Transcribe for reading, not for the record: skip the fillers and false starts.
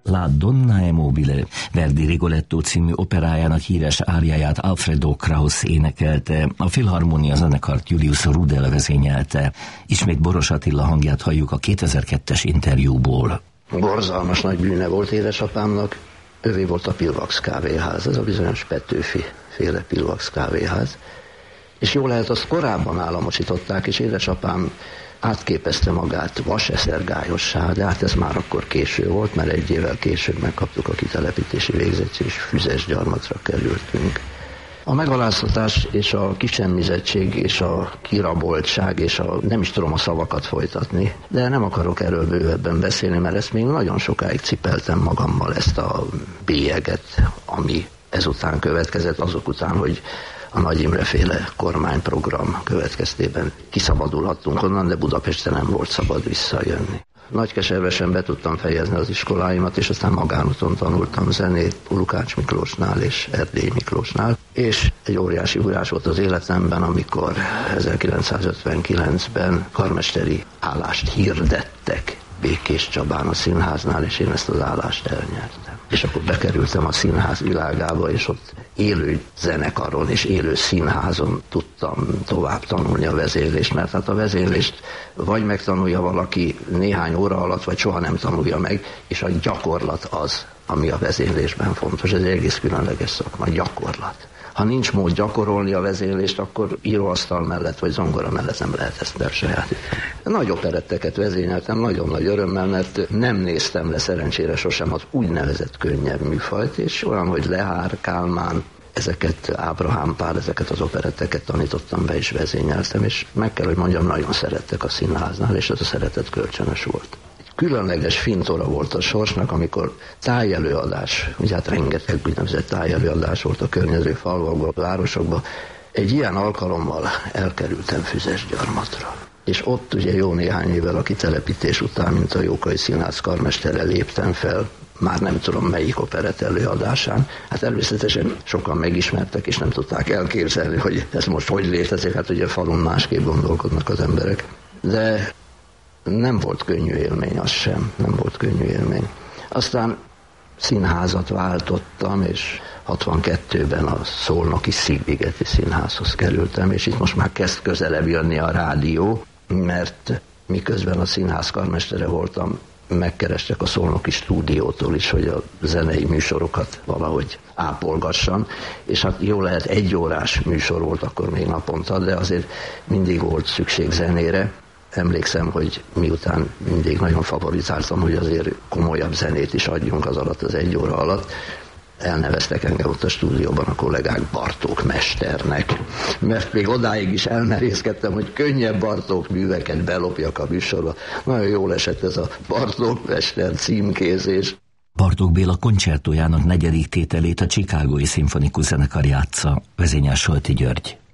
La Donna è mobile, Verdi Rigoletto című operájának híres áriáját Alfredo Kraus énekelte, a Filharmonia zenekart Julius Rudel vezényelte. Ismét Boros Attila hangját halljuk a 2002-es interjúból. Borzalmas nagy bűne volt édesapámnak, övé volt a Pilvax kávéház, ez a bizonyos Petőfi féle Pilvax kávéház. És jól lehet, azt korábban államosították, és édesapám átképezte magát vaseszergályossá, de hát ez már akkor késő volt, mert egy évvel később megkaptuk a kitelepítési végzettség, és Füzesgyarmatra kerültünk. A megaláztatás és a kisemmizettség és a kiraboltság és nem is tudom a szavakat folytatni, de nem akarok erről bővebben beszélni, mert ezt még nagyon sokáig cipeltem magammal, ezt a bélyeget, ami ezután következett, azok után, hogy a Nagy Imre féle kormányprogram következtében kiszabadulhattunk onnan, de Budapesten nem volt szabad visszajönni. Nagykeservesen be tudtam fejezni az iskoláimat, és aztán magánúton tanultam zenét Lukács Miklósnál és Erdélyi Miklósnál, és egy óriási ugrás volt az életemben, amikor 1959-ben karmesteri állást hirdettek Békés Csabán a színháznál, és én ezt az állást elnyertem. És akkor bekerültem a színház világába, és ott élő zenekaron és élő színházon tudtam tovább tanulni a vezénylést, mert hát a vezénylést vagy megtanulja valaki néhány óra alatt, vagy soha nem tanulja meg, és a gyakorlat az, ami a vezénylésben fontos. Ez egy egész különleges szakma, gyakorlat. Ha nincs mód gyakorolni a vezénylést, akkor íróasztal mellett vagy zongora mellett nem lehet ezt elsajátítani. Nagy operetteket vezényeltem, nagyon nagy örömmel, mert nem néztem le szerencsére sosem az úgynevezett könnyebb műfajt, és olyan, hogy Lehár, Kálmán, ezeket, Ábrahám Pál, ezeket az operetteket tanítottam be és vezényeltem, és meg kell, hogy mondjam, nagyon szerettek a színháznál, és ez a szeretet kölcsönös volt. Különleges fintora volt a sorsnak, amikor tájelőadás, ugye hát rengeteg úgynevezett tájelőadás volt a környező falvakban, városokban. Egy ilyen alkalommal elkerültem Füzesgyarmatra. És ott ugye jó néhány évvel a kitelepítés után, mint a Jókai Színház karmestere léptem fel, már nem tudom melyik operett előadásán. Hát természetesen sokan megismertek, és nem tudták elképzelni, hogy ez most hogy létezik, hát ugye falun másképp gondolkodnak az emberek. De nem volt könnyű élmény, az sem, nem volt könnyű élmény. Aztán színházat váltottam, és 62-ben a szolnoki Szigligeti Színházhoz kerültem, és itt most már kezd közelebb jönni a rádió, mert miközben a színház karmestere voltam, megkerestek a szolnoki stúdiótól is, hogy a zenei műsorokat valahogy ápolgassam, és hát jó lehet 1 órás műsor volt akkor még naponta, de azért mindig volt szükség zenére. Emlékszem, hogy miután mindig nagyon favorizáltam, hogy azért komolyabb zenét is adjunk az alatt, az 1 óra alatt, elneveztek engem ott a stúdióban a kollégák Bartók mesternek, mert még odáig is elmerészkedtem, hogy könnyebb Bartók műveket belopjak a műsorba. Nagyon jól esett ez a Bartók mester címkézés. Bartók Béla koncertójának 4. tételét a Chicagói Szimfonikus Zenekar játsza, vezényel Solti György.